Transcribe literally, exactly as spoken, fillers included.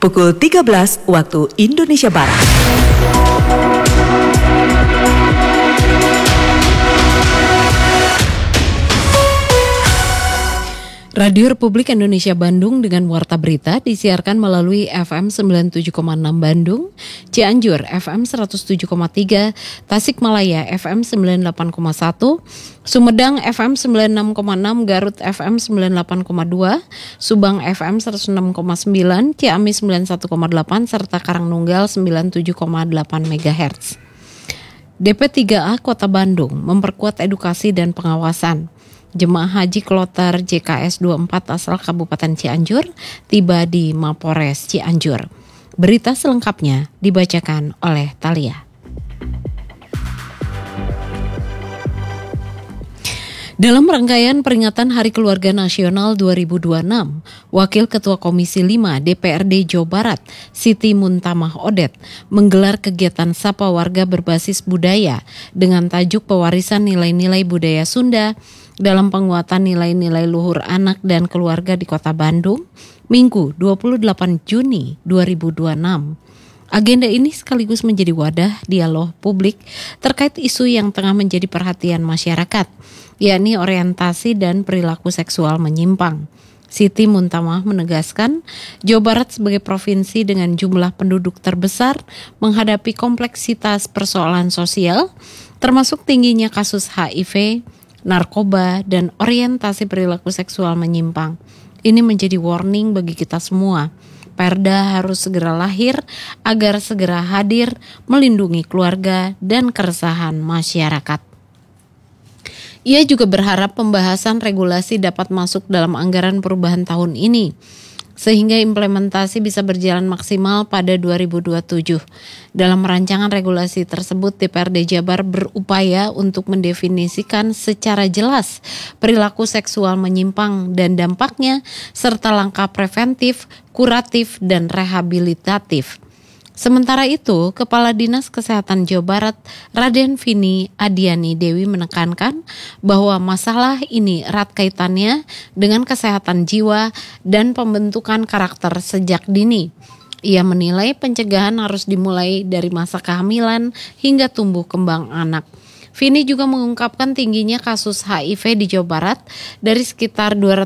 pukul tiga belas waktu Indonesia Barat. Radio Republik Indonesia Bandung dengan Warta Berita disiarkan melalui F M sembilan puluh tujuh koma enam Bandung, Cianjur F M seratus tujuh koma tiga, Tasikmalaya F M sembilan puluh delapan koma satu, Sumedang F M sembilan puluh enam koma enam, Garut F M sembilan puluh delapan koma dua, Subang F M seratus enam koma sembilan, Ciamis sembilan puluh satu koma delapan, serta Karangnunggal sembilan puluh tujuh koma delapan megahertz. D P tiga A Kota Bandung memperkuat edukasi dan pengawasan. Jemaah Haji Kloter J K S dua puluh empat asal Kabupaten Cianjur tiba di Mapores Cianjur. Berita selengkapnya dibacakan oleh Thalia. Dalam rangkaian peringatan Hari Keluarga Nasional dua ribu dua puluh enam, Wakil Ketua Komisi lima D P R D Jawa Barat, Siti Muntamah Odet, menggelar kegiatan Sapa Warga Berbasis Budaya dengan tajuk Pewarisan Nilai-Nilai Budaya Sunda dalam penguatan nilai-nilai luhur anak dan keluarga di Kota Bandung, Minggu dua puluh delapan Juni dua ribu dua puluh enam. Agenda ini sekaligus menjadi wadah dialog publik terkait isu yang tengah menjadi perhatian masyarakat, yakni orientasi dan perilaku seksual menyimpang. Siti Muntamah menegaskan, Jawa Barat sebagai provinsi dengan jumlah penduduk terbesar menghadapi kompleksitas persoalan sosial, termasuk tingginya kasus H I V, narkoba, dan orientasi perilaku seksual menyimpang. Ini menjadi warning bagi kita semua. Perda harus segera lahir agar segera hadir melindungi keluarga dan keresahan masyarakat. Ia juga berharap pembahasan regulasi dapat masuk dalam anggaran perubahan tahun ini, sehingga implementasi bisa berjalan maksimal pada dua ribu dua puluh tujuh. Dalam rancangan regulasi tersebut, D P R D Jabar berupaya untuk mendefinisikan secara jelas perilaku seksual menyimpang dan dampaknya, serta langkah preventif, kuratif, dan rehabilitatif. Sementara itu, Kepala Dinas Kesehatan Jawa Barat, Raden Vini Adiani Dewi menekankan bahwa masalah ini erat kaitannya dengan kesehatan jiwa dan pembentukan karakter sejak dini. Ia menilai pencegahan harus dimulai dari masa kehamilan hingga tumbuh kembang anak. Vini juga mengungkapkan tingginya kasus H I V di Jawa Barat dari sekitar dua